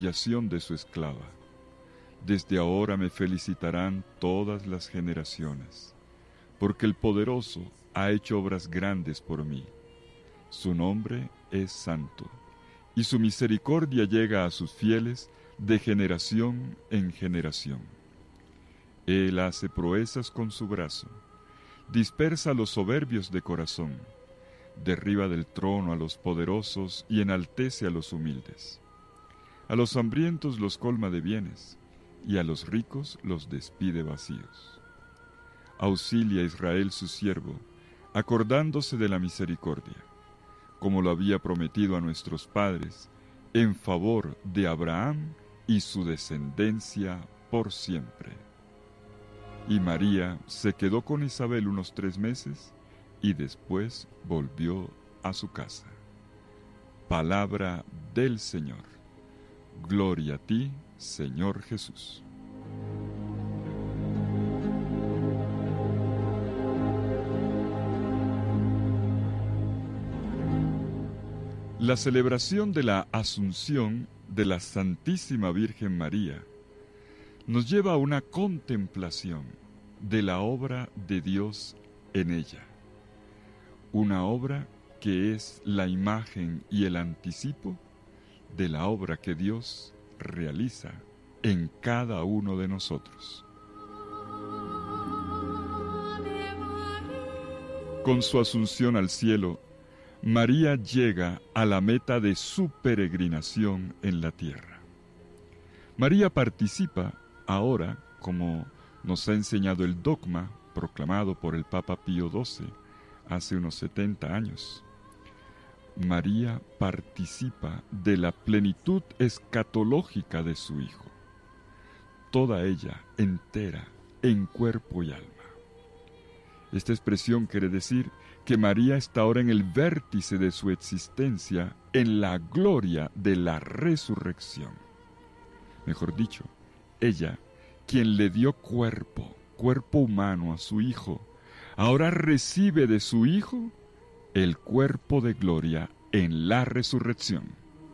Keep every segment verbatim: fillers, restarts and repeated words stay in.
humillación de su esclava. Desde ahora me felicitarán todas las generaciones, porque el poderoso ha hecho obras grandes por mí. Su nombre es santo, y su misericordia llega a sus fieles de generación en generación. Él hace proezas con su brazo, dispersa a los soberbios de corazón, derriba del trono a los poderosos y enaltece a los humildes. A los hambrientos los colma de bienes, y a los ricos los despide vacíos. Auxilia a Israel su siervo, acordándose de la misericordia, como lo había prometido a nuestros padres, en favor de Abraham y su descendencia por siempre. Y María se quedó con Isabel unos tres meses, y después volvió a su casa. Palabra del Señor. Gloria a ti, Señor Jesús. La celebración de la Asunción de la Santísima Virgen María nos lleva a una contemplación de la obra de Dios en ella. Una obra que es la imagen y el anticipo de la obra que Dios realiza en cada uno de nosotros. Con su asunción al cielo, María llega a la meta de su peregrinación en la tierra. María participa ahora, como nos ha enseñado el dogma proclamado por el Papa Pío doce hace unos setenta años. María participa de la plenitud escatológica de su Hijo, toda ella entera en cuerpo y alma. Esta expresión quiere decir que María está ahora en el vértice de su existencia, en la gloria de la resurrección. Mejor dicho, ella, quien le dio cuerpo, cuerpo humano a su Hijo, ahora recibe de su Hijo el cuerpo de gloria en la resurrección.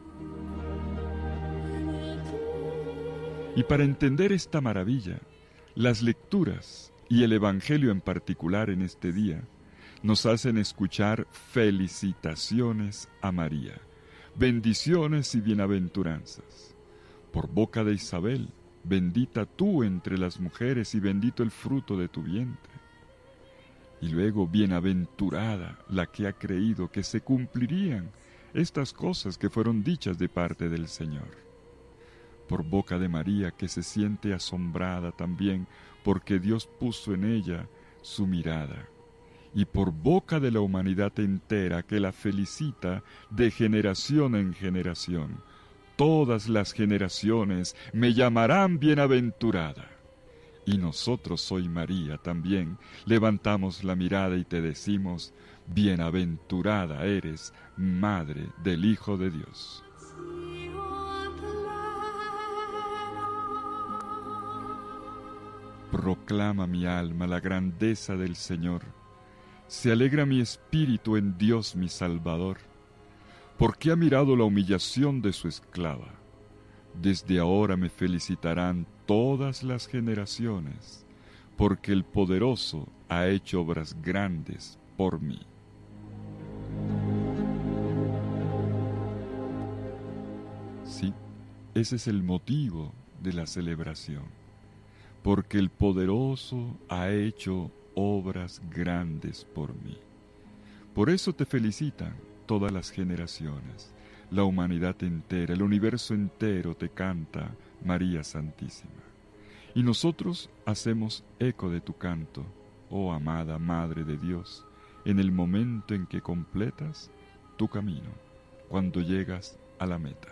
Y para entender esta maravilla, las lecturas y el Evangelio en particular en este día nos hacen escuchar felicitaciones a María, bendiciones y bienaventuranzas. Por boca de Isabel, bendita tú entre las mujeres y bendito el fruto de tu vientre. Y luego, bienaventurada la que ha creído que se cumplirían estas cosas que fueron dichas de parte del Señor. Por boca de María, que se siente asombrada también porque Dios puso en ella su mirada. Y por boca de la humanidad entera que la felicita de generación en generación. Todas las generaciones me llamarán bienaventurada. Y nosotros, hoy María, también levantamos la mirada y te decimos, bienaventurada eres, Madre del Hijo de Dios. Proclama mi alma la grandeza del Señor. Se alegra mi espíritu en Dios mi Salvador, porque ha mirado la humillación de su esclava. Desde ahora me felicitarán todas las generaciones, porque el poderoso ha hecho obras grandes por mí. Sí, ese es el motivo de la celebración, porque el poderoso ha hecho obras grandes por mí. Por eso te felicitan todas las generaciones. La humanidad entera, el universo entero te canta, María Santísima. Y nosotros hacemos eco de tu canto, oh amada Madre de Dios, en el momento en que completas tu camino, cuando llegas a la meta.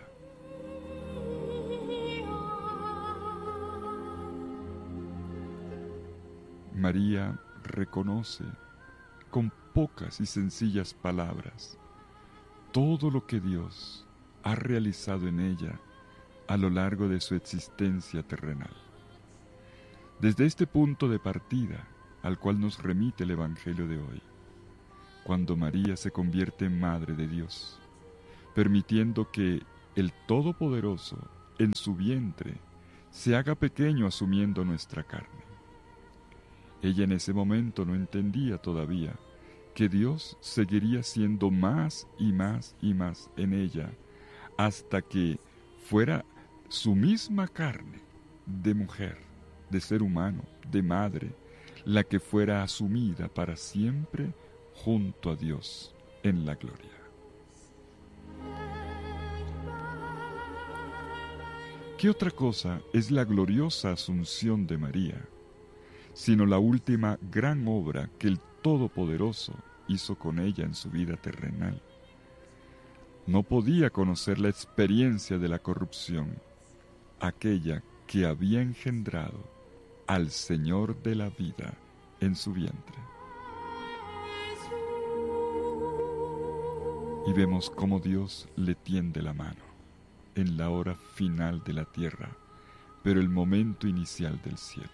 María reconoce con pocas y sencillas palabras todo lo que Dios ha realizado en ella a lo largo de su existencia terrenal. Desde este punto de partida al cual nos remite el Evangelio de hoy, cuando María se convierte en Madre de Dios, permitiendo que el Todopoderoso en su vientre se haga pequeño asumiendo nuestra carne. Ella en ese momento no entendía todavía que Dios seguiría siendo más y más y más en ella hasta que fuera su misma carne de mujer, de ser humano, de madre, la que fuera asumida para siempre junto a Dios en la gloria. ¿Qué otra cosa es la gloriosa asunción de María, sino la última gran obra que el Todopoderoso hizo con ella en su vida terrenal? No podía conocer la experiencia de la corrupción, aquella que había engendrado al Señor de la vida en su vientre. Y vemos cómo Dios le tiende la mano en la hora final de la tierra, pero el momento inicial del cielo.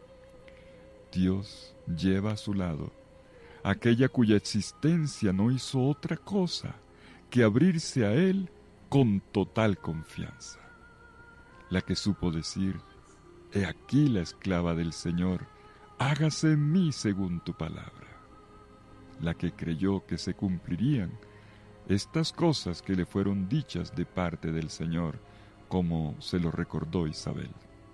Dios lleva a su lado aquella cuya existencia no hizo otra cosa que abrirse a Él con total confianza, la que supo decir: he aquí la esclava del Señor, hágase en mí según tu palabra, la que creyó que se cumplirían estas cosas que le fueron dichas de parte del Señor, como se lo recordó Isabel.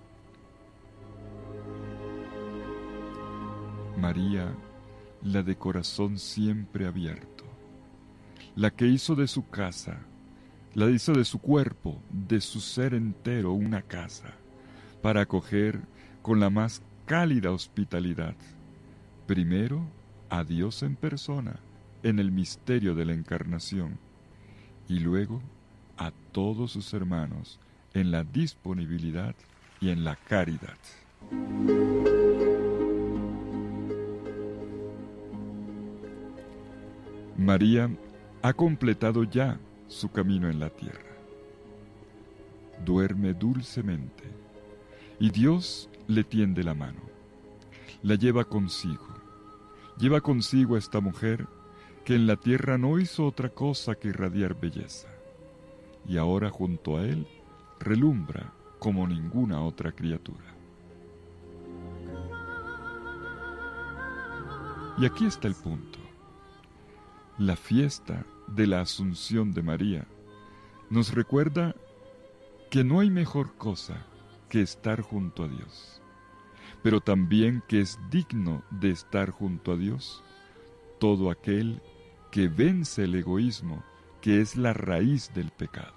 María, la de corazón siempre abierto, la que hizo de su casa, la hizo de su cuerpo, de su ser entero una casa, para acoger con la más cálida hospitalidad, primero a Dios en persona, en el misterio de la encarnación, y luego a todos sus hermanos en la disponibilidad y en la caridad. María ha completado ya su camino en la tierra. Duerme dulcemente, y Dios le tiende la mano, la lleva consigo, lleva consigo a esta mujer que en la tierra no hizo otra cosa que irradiar belleza, y ahora junto a él relumbra como ninguna otra criatura. Y aquí está el punto. La fiesta de la Asunción de María nos recuerda que no hay mejor cosa que estar junto a Dios, pero también que es digno de estar junto a Dios todo aquel que vence el egoísmo, que es la raíz del pecado.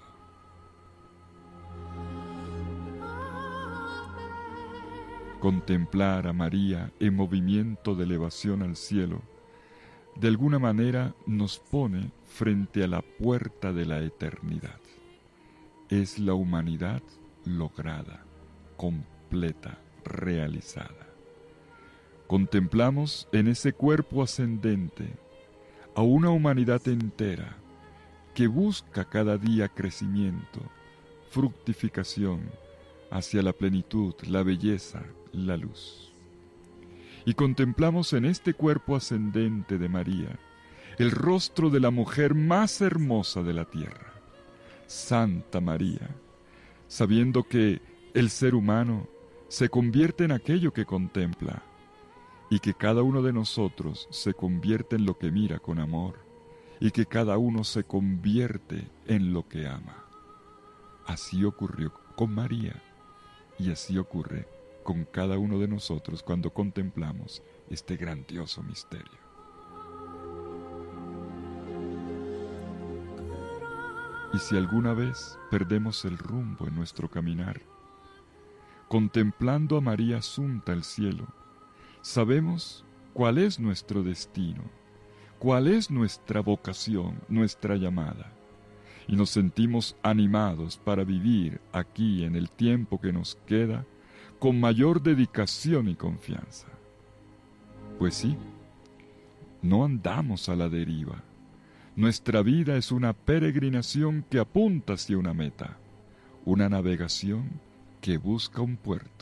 Contemplar a María en movimiento de elevación al cielo, de alguna manera nos pone frente a la puerta de la eternidad. Es la humanidad lograda, completa, realizada. Contemplamos en ese cuerpo ascendente a una humanidad entera que busca cada día crecimiento, fructificación hacia la plenitud, la belleza, la luz. Y contemplamos en este cuerpo ascendente de María el rostro de la mujer más hermosa de la tierra, Santa María, sabiendo que el ser humano se convierte en aquello que contempla, y que cada uno de nosotros se convierte en lo que mira con amor, y que cada uno se convierte en lo que ama. Así ocurrió con María, y así ocurre con cada uno de nosotros cuando contemplamos este grandioso misterio. Y si alguna vez perdemos el rumbo en nuestro caminar, contemplando a María asunta al cielo, sabemos cuál es nuestro destino, cuál es nuestra vocación, nuestra llamada, y nos sentimos animados para vivir aquí en el tiempo que nos queda con mayor dedicación y confianza. Pues sí, no andamos a la deriva. Nuestra vida es una peregrinación que apunta hacia una meta, una navegación que busca un puerto.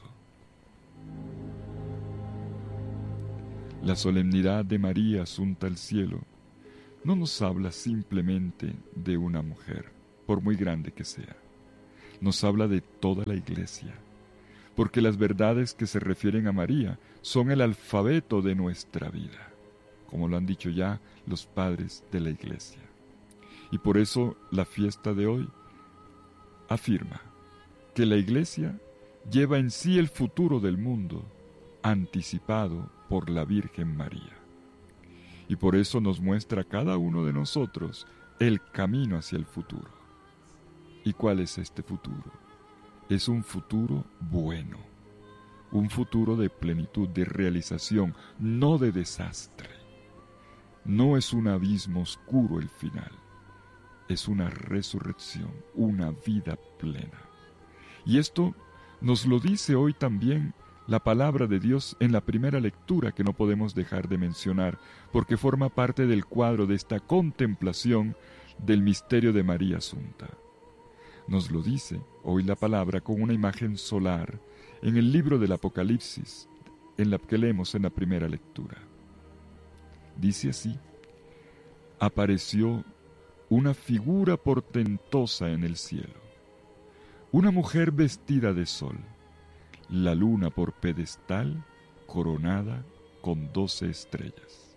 La solemnidad de María asunta al cielo no nos habla simplemente de una mujer, por muy grande que sea. nos habla de toda la Iglesia, porque las verdades que se refieren a María son el alfabeto de nuestra vida, como lo han dicho ya los padres de la Iglesia. Y por eso la fiesta de hoy afirma que la Iglesia lleva en sí el futuro del mundo, anticipado por la Virgen María. Y por eso nos muestra a cada uno de nosotros el camino hacia el futuro. ¿Y cuál es este futuro? Es un futuro bueno, un futuro de plenitud, de realización, no de desastre. No es un abismo oscuro el final, es una resurrección, una vida plena. Y esto nos lo dice hoy también la palabra de Dios en la primera lectura, que no podemos dejar de mencionar, porque forma parte del cuadro de esta contemplación del misterio de María Asunta. Nos lo dice hoy la palabra con una imagen solar en el libro del Apocalipsis, en la que leemos en la primera lectura. Dice así: apareció una figura portentosa en el cielo, una mujer vestida de sol, la luna por pedestal, coronada con doce estrellas.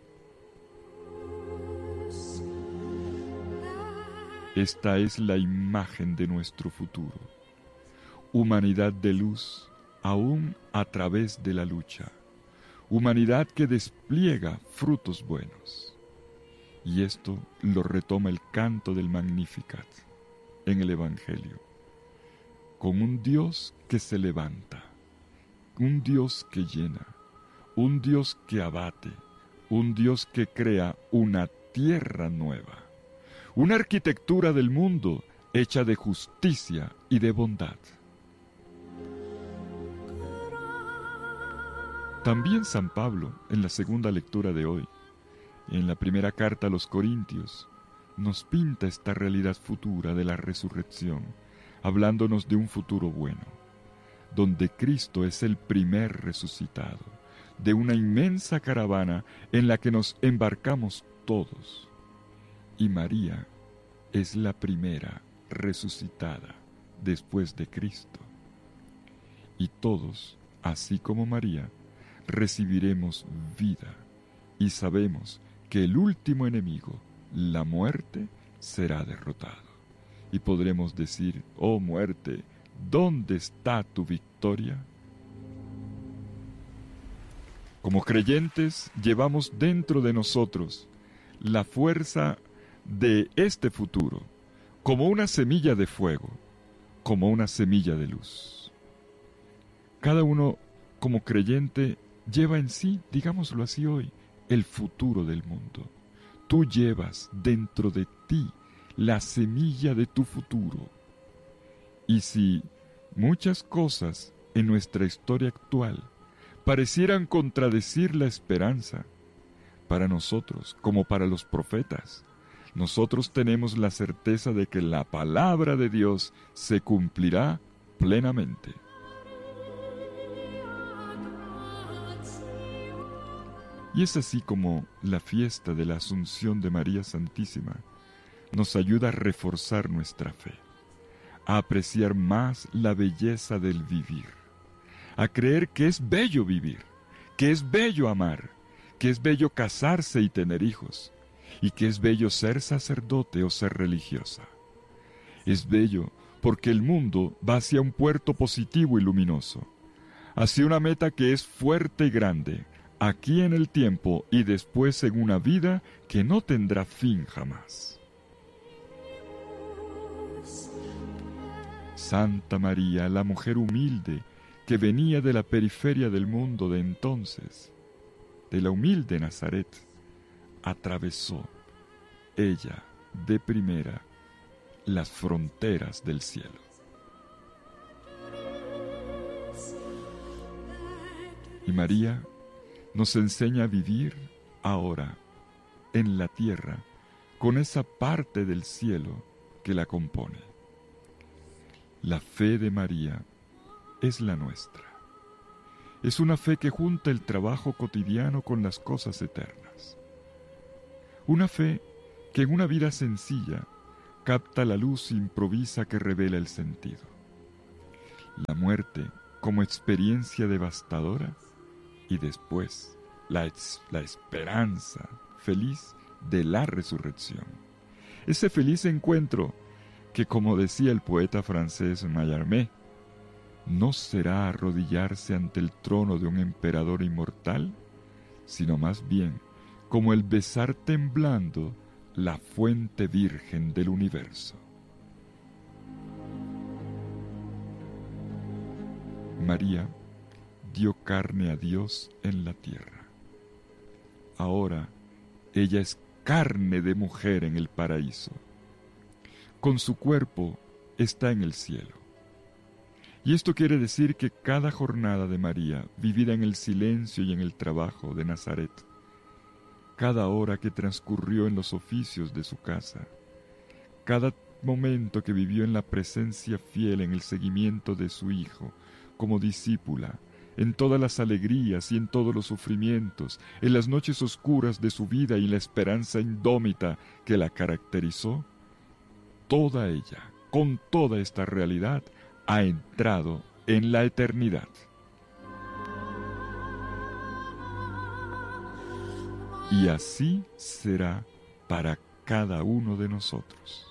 Esta es la imagen de nuestro futuro, humanidad de luz, aún a través de la lucha, humanidad que despliega frutos buenos. Y esto lo retoma el canto del Magnificat en el Evangelio, con un Dios que se levanta, un Dios que llena, un Dios que abate, un Dios que crea una tierra nueva, una arquitectura del mundo hecha de justicia y de bondad. También San Pablo, en la segunda lectura de hoy, en la primera carta a los Corintios, nos pinta esta realidad futura de la resurrección, hablándonos de un futuro bueno, donde Cristo es el primer resucitado, de una inmensa caravana en la que nos embarcamos todos. Y María es la primera resucitada después de Cristo. Y todos, así como María, recibiremos vida y sabemos que el último enemigo, la muerte, será derrotado. Y podremos decir: oh muerte, ¿dónde está tu victoria? Como creyentes, llevamos dentro de nosotros la fuerza de este futuro, como una semilla de fuego, como una semilla de luz. Cada uno, como creyente, lleva en sí, digámoslo así hoy, el futuro del mundo. Tú llevas dentro de ti la semilla de tu futuro. Y si muchas cosas en nuestra historia actual parecieran contradecir la esperanza, para nosotros, como para los profetas, nosotros tenemos la certeza de que la palabra de Dios se cumplirá plenamente. Y es así como la fiesta de la Asunción de María Santísima nos ayuda a reforzar nuestra fe, a apreciar más la belleza del vivir, a creer que es bello vivir, que es bello amar, que es bello casarse y tener hijos, y que es bello ser sacerdote o ser religiosa. Es bello porque el mundo va hacia un puerto positivo y luminoso, hacia una meta que es fuerte y grande, aquí en el tiempo y después en una vida que no tendrá fin jamás. Santa María, la mujer humilde que venía de la periferia del mundo de entonces, de la humilde Nazaret, atravesó ella de primera las fronteras del cielo. Y María nos enseña a vivir ahora en la tierra con esa parte del cielo que la compone. La fe de María es la nuestra. Es una fe que junta el trabajo cotidiano con las cosas eternas. Una fe que en una vida sencilla capta la luz improvisa que revela el sentido. la muerte como experiencia devastadora y después la, es, la esperanza feliz de la resurrección. Ese feliz encuentro que, como decía el poeta francés Mallarmé, no será arrodillarse ante el trono de un emperador inmortal, sino más bien como el besar temblando la fuente virgen del universo. María dio carne a Dios en la tierra. Ahora ella es carne de mujer en el paraíso. Con su cuerpo está en el cielo. Y esto quiere decir que cada jornada de María, vivida en el silencio y en el trabajo de Nazaret, cada hora que transcurrió en los oficios de su casa, cada momento que vivió en la presencia fiel en el seguimiento de su Hijo, como discípula, en todas las alegrías y en todos los sufrimientos, en las noches oscuras de su vida y la esperanza indómita que la caracterizó, toda ella, con toda esta realidad, ha entrado en la eternidad. Y así será para cada uno de nosotros.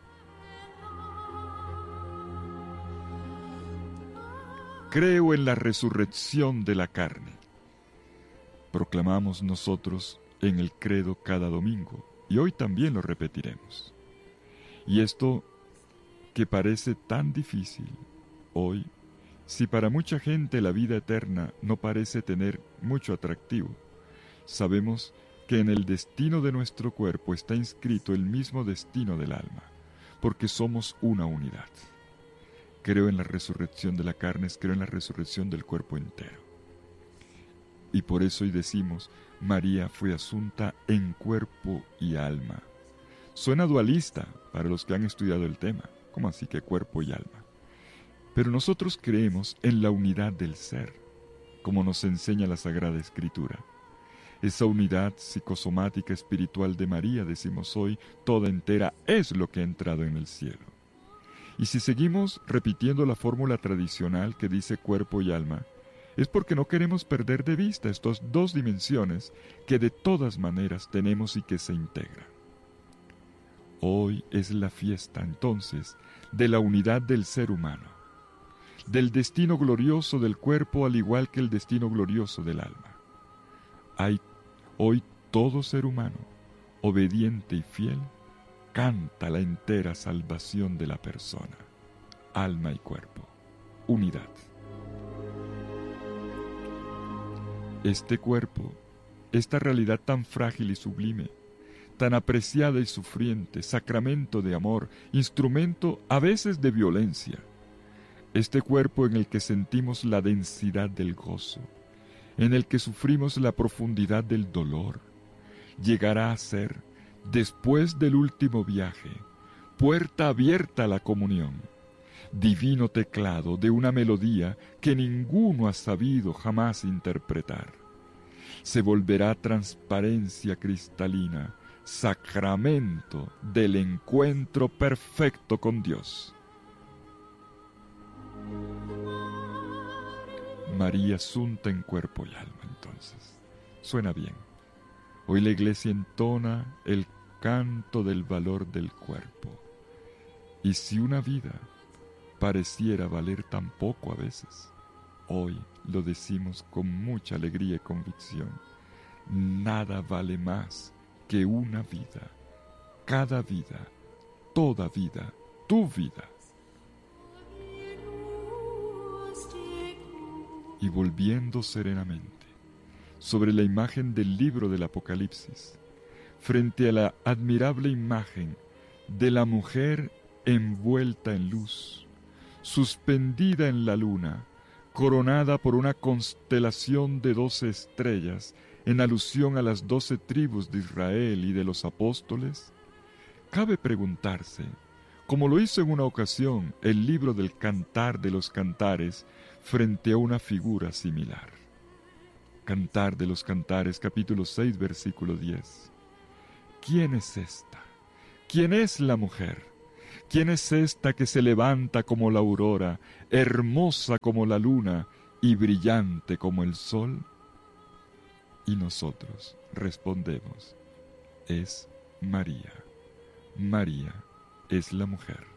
Creo en la resurrección de la carne. Proclamamos nosotros en el credo cada domingo, y hoy también lo repetiremos. Y esto que parece tan difícil hoy, si para mucha gente la vida eterna no parece tener mucho atractivo, sabemos que en el destino de nuestro cuerpo está inscrito el mismo destino del alma, porque somos una unidad. Creo en la resurrección de la carne, creo en la resurrección del cuerpo entero. Y por eso hoy decimos, María fue asunta en cuerpo y alma. Suena dualista para los que han estudiado el tema, ¿cómo así que cuerpo y alma? Pero nosotros creemos en la unidad del ser, como nos enseña la Sagrada Escritura. Esa unidad psicosomática espiritual de María, decimos hoy, toda entera, es lo que ha entrado en el cielo. Y si seguimos repitiendo la fórmula tradicional que dice cuerpo y alma, es porque no queremos perder de vista estas dos dimensiones que de todas maneras tenemos y que se integran. Hoy es la fiesta, entonces, de la unidad del ser humano, del destino glorioso del cuerpo al igual que el destino glorioso del alma. Hay hoy todo ser humano, obediente y fiel, canta la entera salvación de la persona, alma y cuerpo, unidad. Este cuerpo, esta realidad tan frágil y sublime, tan apreciada y sufriente, sacramento de amor, instrumento a veces de violencia, este cuerpo en el que sentimos la densidad del gozo, en el que sufrimos la profundidad del dolor, llegará a ser, después del último viaje, puerta abierta a la comunión, divino teclado de una melodía que ninguno ha sabido jamás interpretar. Se volverá transparencia cristalina, sacramento del encuentro perfecto con Dios. María asunta en cuerpo y alma, entonces. Suena bien. Hoy la Iglesia entona el canto del valor del cuerpo. Y si una vida pareciera valer tan poco a veces, hoy lo decimos con mucha alegría y convicción. Nada vale más que una vida, cada vida, toda vida, tu vida. Y volviendo serenamente sobre la imagen del libro del Apocalipsis, frente a la admirable imagen de la mujer envuelta en luz, suspendida en la luna, coronada por una constelación de doce estrellas, en alusión a las doce tribus de Israel y de los apóstoles, cabe preguntarse, como lo hizo en una ocasión el libro del Cantar de los Cantares, frente a una figura similar. Cantar de los Cantares, capítulo seis, versículo diez. ¿Quién es esta? ¿Quién es la mujer ¿Quién es esta que se levanta como la aurora, hermosa como la luna y brillante como el sol? Y nosotros respondemos, es María. María es la mujer.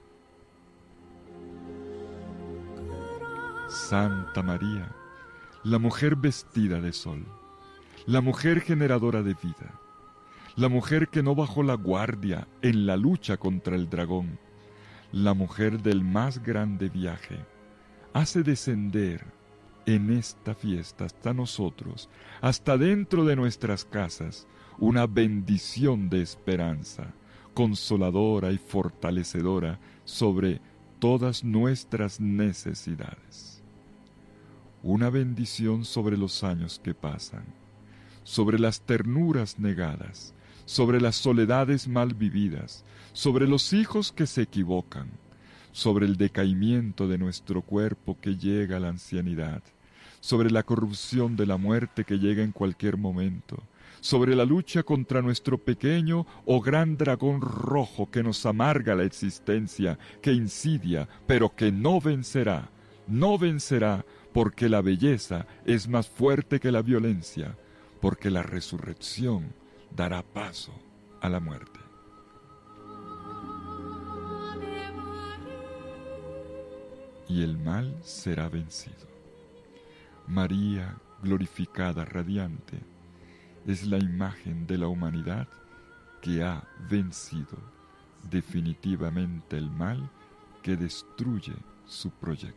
Santa María, la mujer vestida de sol, la mujer generadora de vida, la mujer que no bajó la guardia en la lucha contra el dragón, la mujer del más grande viaje, hace descender en esta fiesta hasta nosotros, hasta dentro de nuestras casas, una bendición de esperanza, consoladora y fortalecedora sobre todas nuestras necesidades. Una bendición sobre los años que pasan, sobre las ternuras negadas, sobre las soledades mal vividas, sobre los hijos que se equivocan, sobre el decaimiento de nuestro cuerpo que llega a la ancianidad, sobre la corrupción de la muerte que llega en cualquier momento, sobre la lucha contra nuestro pequeño o gran dragón rojo que nos amarga la existencia, que insidia, pero que no vencerá, no vencerá, porque la belleza es más fuerte que la violencia, porque la resurrección dará paso a la muerte. Y el mal será vencido. María, glorificada, radiante, es la imagen de la humanidad que ha vencido definitivamente el mal que destruye su proyecto.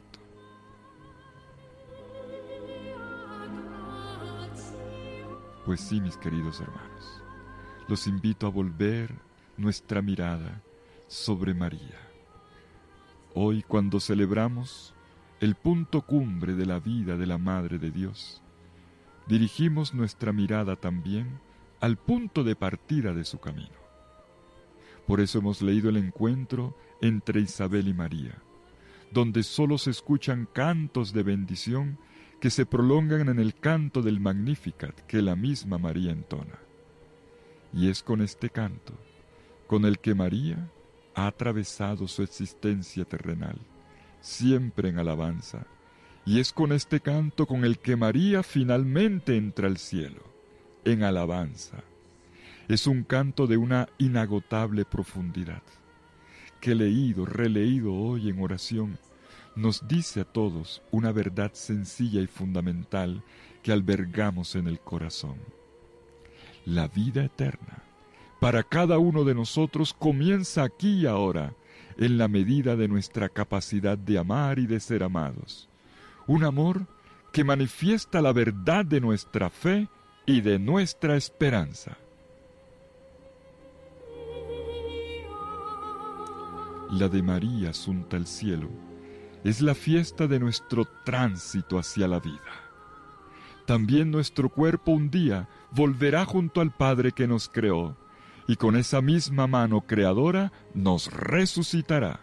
Pues sí, mis queridos hermanos, los invito a volver nuestra mirada sobre María. Hoy, cuando celebramos el punto cumbre de la vida de la Madre de Dios, dirigimos nuestra mirada también al punto de partida de su camino. Por eso hemos leído el encuentro entre Isabel y María, donde solo se escuchan cantos de bendición que se prolongan en el canto del Magnificat que la misma María entona. Y es con este canto con el que María ha atravesado su existencia terrenal, siempre en alabanza, y es con este canto con el que María finalmente entra al cielo, en alabanza. Es un canto de una inagotable profundidad, que leído, releído hoy en oración, nos dice a todos una verdad sencilla y fundamental que albergamos en el corazón. La vida eterna, para cada uno de nosotros, comienza aquí y ahora, en la medida de nuestra capacidad de amar y de ser amados. Un amor que manifiesta la verdad de nuestra fe y de nuestra esperanza. La de María asunta al cielo es la fiesta de nuestro tránsito hacia la vida. También nuestro cuerpo un día volverá junto al Padre que nos creó, y con esa misma mano creadora nos resucitará.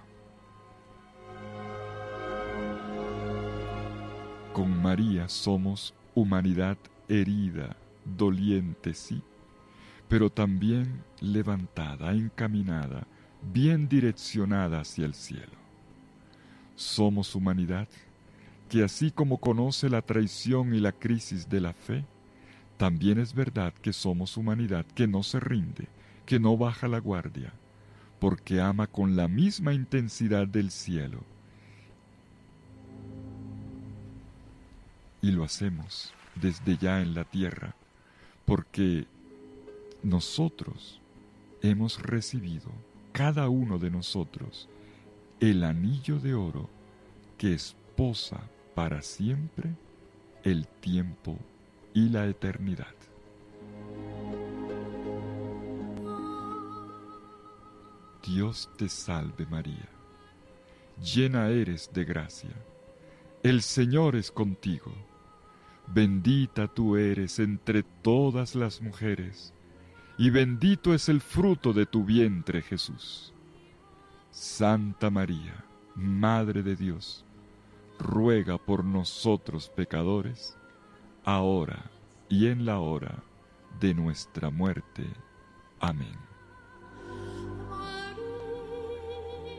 Con María somos humanidad herida, doliente, sí, pero también levantada, encaminada, bien direccionada hacia el cielo. Somos humanidad que, así como conoce la traición y la crisis de la fe, también es verdad que somos humanidad que no se rinde, que no baja la guardia, porque ama con la misma intensidad del cielo. Y lo hacemos desde ya en la tierra, porque nosotros hemos recibido, cada uno de nosotros, el anillo de oro que esposa para siempre el tiempo y la eternidad. Dios te salve María, llena eres de gracia, el Señor es contigo, bendita tú eres entre todas las mujeres, y bendito es el fruto de tu vientre Jesús. Santa María, Madre de Dios, ruega por nosotros pecadores, ahora y en la hora de nuestra muerte. Amén.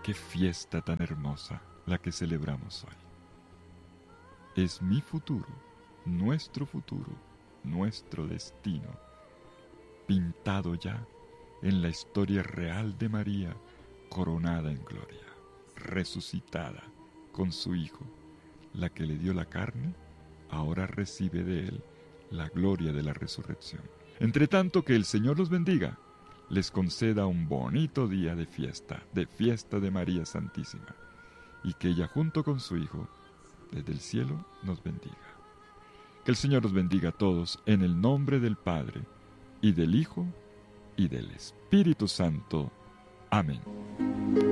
Qué fiesta tan hermosa la que celebramos hoy. Es mi futuro, nuestro futuro, nuestro destino, pintado ya en la historia real de María, coronada en gloria, resucitada con su Hijo, la que le dio la carne, ahora recibe de él la gloria de la resurrección. Entre tanto, que el Señor los bendiga, les conceda un bonito día de fiesta, de fiesta de María Santísima, y que ella junto con su Hijo, desde el cielo, nos bendiga. Que el Señor los bendiga a todos en el nombre del Padre, y del Hijo, y del Espíritu Santo. Amén.